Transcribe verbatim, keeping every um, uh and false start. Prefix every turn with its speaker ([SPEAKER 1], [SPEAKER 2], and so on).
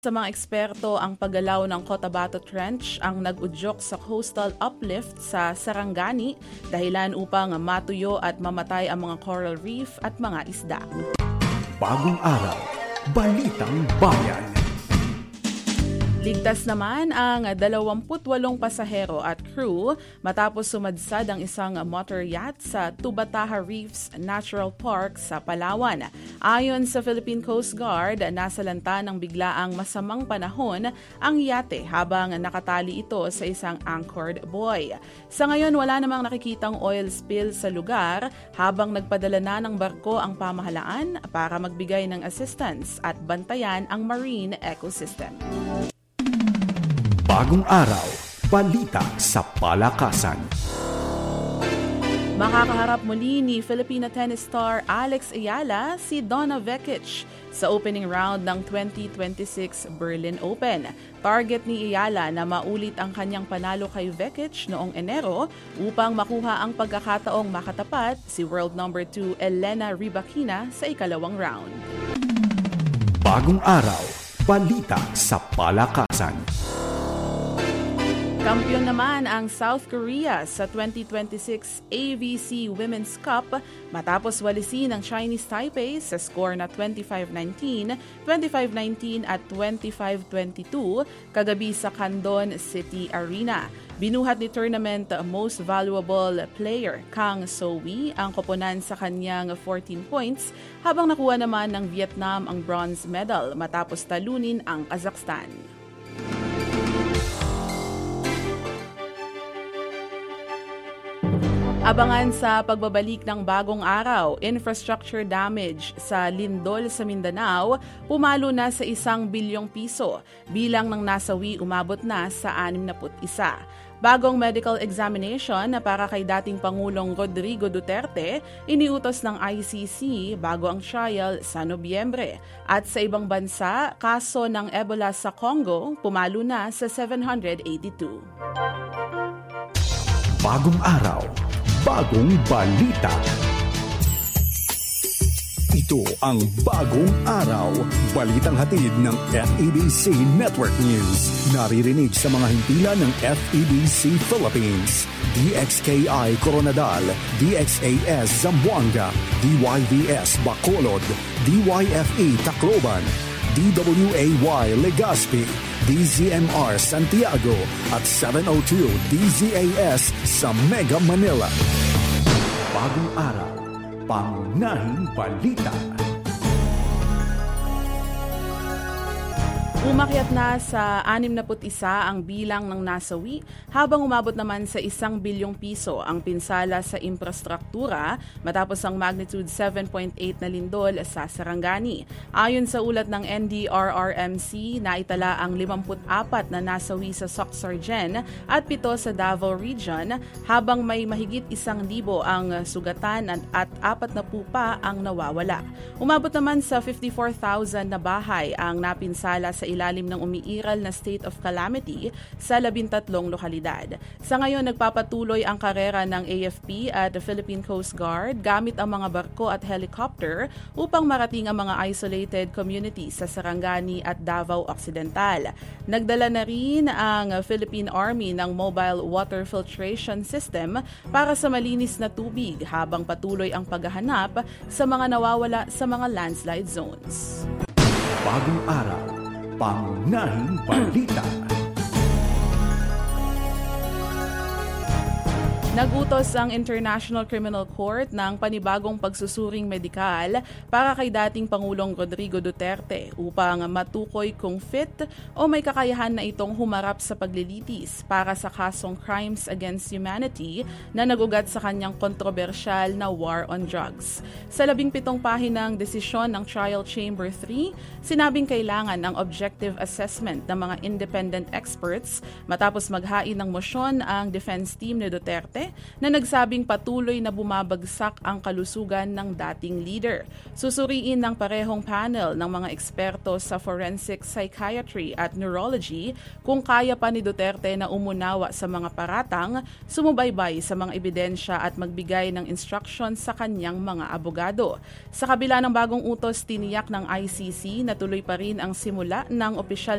[SPEAKER 1] Sa mga eksperto, ang paggalaw ng Cotabato Trench ang nag-udyok sa coastal uplift sa Sarangani, dahilan upang matuyo at mamatay ang mga coral reef at mga isda.
[SPEAKER 2] Bagong araw, Balitang Bayan.
[SPEAKER 1] Ligtas naman ang dalawampu't walong pasahero at crew matapos sumadsad ang isang motor yacht sa Tubataha Reefs Natural Park sa Palawan. Ayon sa Philippine Coast Guard, nasalanta ng biglaang masamang panahon ang yate habang nakatali ito sa isang anchored buoy. Sa ngayon, wala namang nakikitang oil spill sa lugar habang nagpadala na ng barko ang pamahalaan para magbigay ng assistance at bantayan ang marine ecosystem.
[SPEAKER 2] Bagong araw, balita sa palakasan.
[SPEAKER 1] Makakaharap muli ni Filipina tennis star Alex Ayala si Donna Vekic sa opening round ng twenty twenty-six Berlin Open. Target ni Ayala na maulit ang kanyang panalo kay Vekic noong Enero upang makuha ang pagkakataong makatapat si world number two Elena Rybakina sa ikalawang round.
[SPEAKER 2] Bagong araw, balita sa palakasan.
[SPEAKER 1] Kampiyon naman ang South Korea sa twenty twenty-six A V C Women's Cup matapos walisin ang Chinese Taipei sa score na twenty-five nineteen, twenty-five nineteen at twenty-five twenty-two kagabi sa Candon City Arena. Binuhat ni tournament most valuable player Kang So-wee ang koponan sa kanyang fourteen points habang nakuha naman ng Vietnam ang bronze medal matapos talunin ang Kazakhstan. Abangan sa pagbabalik ng bagong araw, infrastructure damage sa lindol sa Mindanao pumalo na sa isang bilyong piso, bilang ng nasawi umabot na sa anim na put isa. Bagong medical examination na para kay dating Pangulong Rodrigo Duterte, iniutos ng I C C bago ang trial sa Nobyembre. At sa ibang bansa, kaso ng Ebola sa Congo pumalo na sa seven hundred eighty-two.
[SPEAKER 2] Bagong araw, bagong balita. Ito ang Bagong Araw, balitang hatid ng F E B C Network News. Naririnig sa mga himpilan ng F E B C Philippines, D X K I Coronadal, D X A S Zamboanga, D Y V S Bacolod, D Y F E Tacloban, D W A Y Legazpi, D Z M R Santiago at seven oh two D Z A S sa Mega Manila. Bagong araw, pangunahing balita.
[SPEAKER 1] Umakyat na sa anim na put isa ang bilang ng nasawi habang umabot naman sa isang bilyong piso ang pinsala sa infrastruktura matapos ang magnitude seven point eight na lindol sa Sarangani. Ayon sa ulat ng N D R R M C, naitala ang limampu't apat na nasawi sa Soc-Sargen at pito sa Davao Region habang may mahigit isang libo ang sugatan at apat na pupa ang nawawala. Umabot naman sa fifty-four thousand na bahay ang napinsala sa ilalim ng umiiral na state of calamity sa labintatlong lokalidad. Sa ngayon, nagpapatuloy ang karera ng A F P at the Philippine Coast Guard gamit ang mga barko at helicopter upang marating ang mga isolated communities sa Sarangani at Davao Occidental. Nagdala na rin ang Philippine Army ng mobile water filtration system para sa malinis na tubig habang patuloy ang paghahanap sa mga nawawala sa mga landslide zones.
[SPEAKER 2] Bagong araw, pangunahing balita.
[SPEAKER 1] Nagutos ang International Criminal Court ng panibagong pagsusuring medikal para kay dating Pangulong Rodrigo Duterte upang matukoy kung fit o may kakayahan na itong humarap sa paglilitis para sa kasong Crimes Against Humanity na nagugat sa kanyang kontrobersyal na war on drugs. Sa labing pitong pahinang desisyon ng Trial Chamber three, sinabing kailangan ng objective assessment ng mga independent experts matapos maghain ng mosyon ang defense team ni Duterte na nagsabing patuloy na bumabagsak ang kalusugan ng dating leader. Susuriin ng parehong panel ng mga eksperto sa forensic psychiatry at neurology kung kaya pa ni Duterte na umunawa sa mga paratang, sumubaybay sa mga ebidensya at magbigay ng instructions sa kanyang mga abogado. Sa kabila ng bagong utos, tiniyak ng I C C na tuloy pa rin ang simula ng opisyal